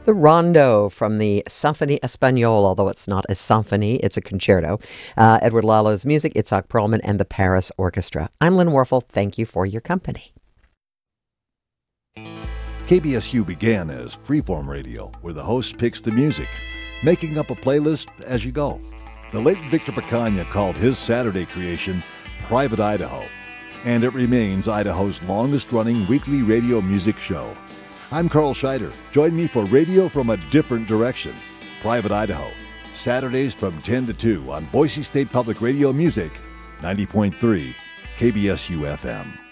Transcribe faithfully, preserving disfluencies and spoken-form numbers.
The Rondo from the Symphony Espagnole, although it's not a symphony, it's a concerto. Uh, Edward Lalo's music, Itzhak Perlman, and the Paris Orchestra. I'm Lynn Warfel. Thank you for your company. K B S U began as freeform radio, where the host picks the music, making up a playlist as you go. The late Victor Picaña called his Saturday creation Private Idaho, and it remains Idaho's longest-running weekly radio music show. I'm Carl Scheider. Join me for Radio from a Different Direction, Private Idaho, Saturdays from ten to two on Boise State Public Radio Music, ninety point three K B S U F M.